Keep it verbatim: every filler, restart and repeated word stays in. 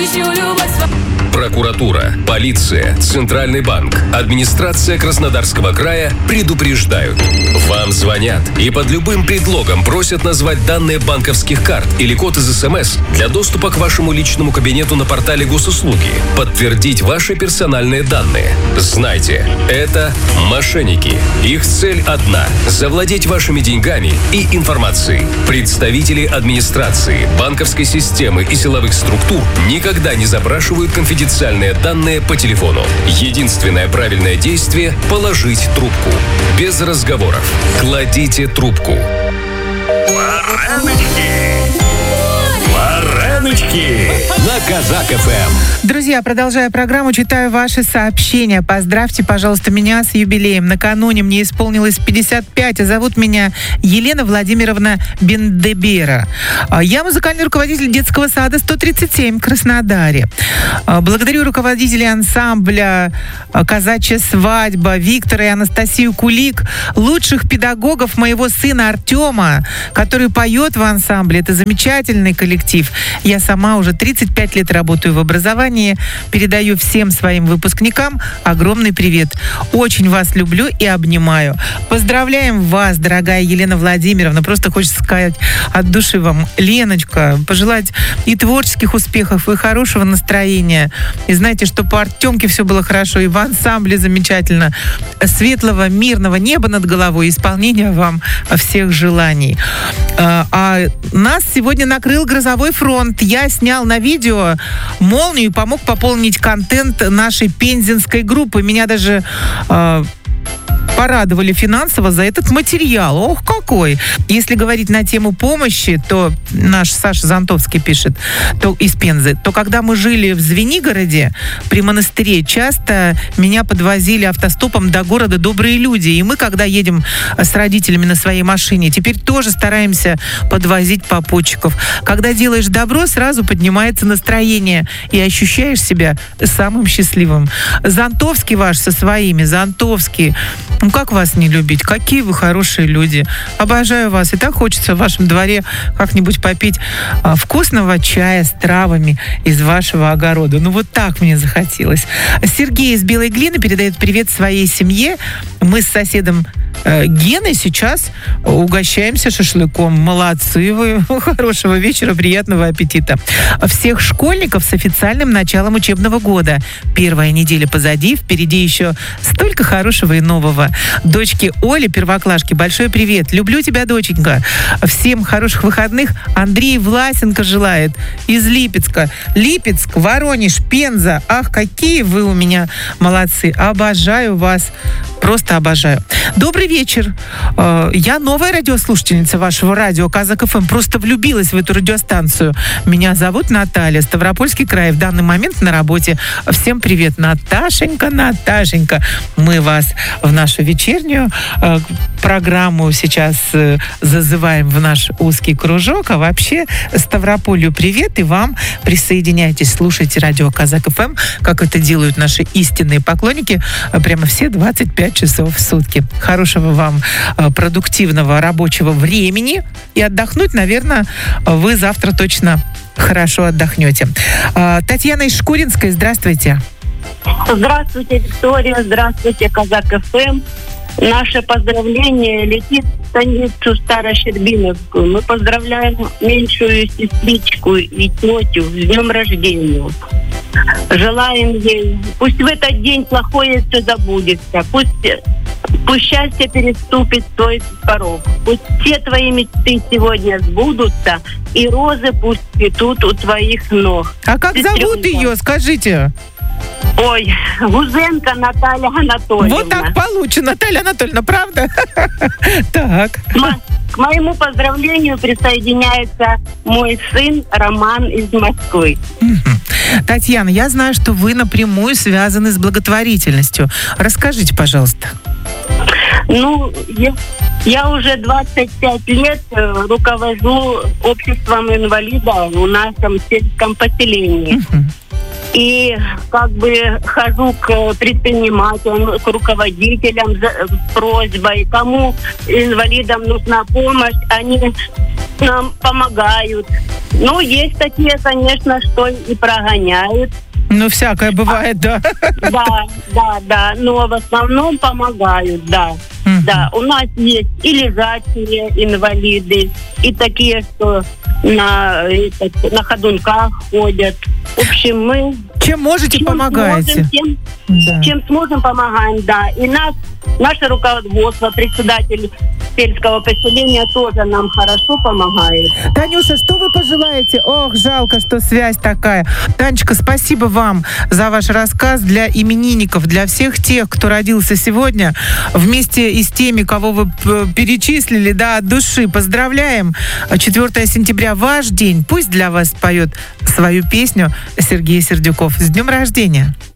ищу любовь свою. Прокуратура, полиция, Центральный банк, администрация Краснодарского края предупреждают. Вам звонят и под любым предлогом просят назвать данные банковских карт или код из СМС для доступа к вашему личному кабинету на портале госуслуги, подтвердить ваши персональные данные. Знайте, это мошенники. Их цель одна – завладеть вашими деньгами и информацией. Представители администрации, банковской системы и силовых структур никогда не запрашивают конфиденциальные данные по телефону. Единственное правильное действие – положить трубку. Без разговоров. Кладите трубку. Вареночки на Казак эф эм. Друзья, продолжая программу, читаю ваши сообщения. Поздравьте, пожалуйста, меня с юбилеем. Накануне мне исполнилось пятьдесят пять, а зовут меня Елена Владимировна Бендебера. Я музыкальный руководитель детского сада сто тридцать семь в Краснодаре. Благодарю руководителей ансамбля «Казачья свадьба» Виктора и Анастасию Кулик, лучших педагогов моего сына Артема, который поет в ансамбле. Это замечательный коллектив. Я сама уже тридцать пять лет работаю в образовании. Передаю всем своим выпускникам огромный привет. Очень вас люблю и обнимаю. Поздравляем вас, дорогая Елена Владимировна. Просто хочется сказать от души вам, Леночка, пожелать и творческих успехов, и хорошего настроения. И знаете, что по Артемке все было хорошо, и в ансамбле замечательно. Светлого, мирного неба над головой, исполнения вам всех желаний. А нас сегодня накрыл грозовой фронт. Я снял на видео молнию и помог пополнить контент нашей пензенской группы. Меня даже э, порадовали финансово за этот материал. Ох, какой! Если говорить на тему помощи, то наш Саша Зонтовский пишет то, из Пензы, то когда мы жили в Звенигороде при монастыре, часто меня подвозили автостопом до города добрые люди. И мы, когда едем с родителями на своей машине, теперь тоже стараемся подвозить попутчиков. Когда делаешь добро, сразу поднимается настроение и ощущаешь себя самым счастливым. Зонтовский ваш со своими, Зонтовский. Ну, как вас не любить? Какие вы хорошие люди. Обожаю вас. И так хочется в вашем дворе как-нибудь попить а, вкусного чая с травами из вашего огорода. Ну, вот так мне захотелось. Сергей из Белой Глины передает привет своей семье. Мы с соседом э, Геной сейчас угощаемся шашлыком. Молодцы вы. Хорошего вечера, приятного аппетита. Всех школьников с официальным началом учебного года. Первая неделя позади, впереди еще столько хорошего и нового. Дочке Оле, первоклашке, большой привет. Люблю тебя, доченька. Всем хороших выходных. Андрей Власенко желает из Липецка. Липецк, Воронеж, Пенза. Ах, какие вы у меня молодцы. Обожаю вас. Просто обожаю. Добрый вечер. Я новая радиослушательница вашего радио Казак эф эм. Просто влюбилась в эту радиостанцию. Меня зовут Наталья. Ставропольский край. В данный момент на работе. Всем привет, Наташенька, Наташенька. Мы вас в нашу вечернюю э, программу сейчас э, зазываем в наш узкий кружок. А вообще Ставрополью привет. И вам присоединяйтесь. Слушайте радио Казак эф эм, как это делают наши истинные поклонники, прямо все двадцать пять часов в сутки. Хорошего вам э, продуктивного рабочего времени. И отдохнуть, наверное, вы завтра точно хорошо отдохнете. Э, Татьяна из Шкуринской, здравствуйте. Здравствуйте, Виктория. Здравствуйте, Казак эф эм. Наше поздравление летит в станицу Старощербиновскую. Мы поздравляем меньшую сестричку и тетю с днем рождения. Желаем ей, пусть в этот день плохое все забудется, пусть, пусть счастье переступит твой порог, пусть все твои мечты сегодня сбудутся, и розы пусть цветут у твоих ног. А как Сестренка. Зовут ее, скажите? Ой, Гузенко Наталья Анатольевна. Вот так получено, Наталья Анатольевна, правда? Так. К моему поздравлению присоединяется мой сын Роман из Москвы. Татьяна, я знаю, что вы напрямую связаны с благотворительностью. Расскажите, пожалуйста. Ну, я, я уже двадцать пять лет руковожу обществом инвалидов у нас в сельском поселении. Uh-huh. И как бы хожу к предпринимателям, к руководителям с просьбой, кому инвалидам нужна помощь, они нам помогают. Ну, есть такие, конечно, что и прогоняют. Ну, всякое бывает, да. Да, да, да. Но в основном помогают, да. Mm-hmm. Да, у нас есть и лежачие инвалиды, и такие, что на, это, на ходунках ходят. В общем, мы... Чем можете, чем помогаете. Сможем, тем, да. чем сможем, помогаем, да. И нас, наше руководство, председатель сельского поселения тоже нам хорошо помогает. Танюша, что вы пожелаете? Ох, жалко, что связь такая. Танечка, спасибо вам за ваш рассказ. Для именинников, для всех тех, кто родился сегодня, вместе и с теми, кого вы перечислили, да, от души поздравляем. четвёртого сентября ваш день. Пусть для вас поет свою песню Сергей Сердюков. С днем рождения!